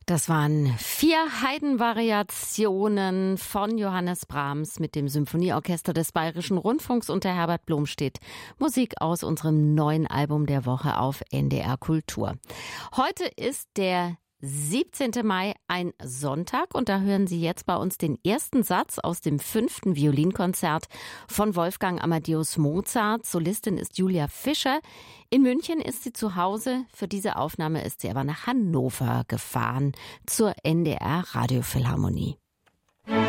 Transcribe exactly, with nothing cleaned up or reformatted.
Das waren vier Haydn-Variationen von Johannes Brahms mit dem Symphonieorchester des Bayerischen Rundfunks unter Herbert Blomstedt. Musik aus unserem neuen Album der Woche auf N D R Kultur. Heute ist der siebzehnten Mai, ein Sonntag, und da hören Sie jetzt bei uns den ersten Satz aus dem fünften Violinkonzert von Wolfgang Amadeus Mozart. Solistin ist Julia Fischer. In München ist sie zu Hause. Für diese Aufnahme ist sie aber nach Hannover gefahren zur N D R Radiophilharmonie.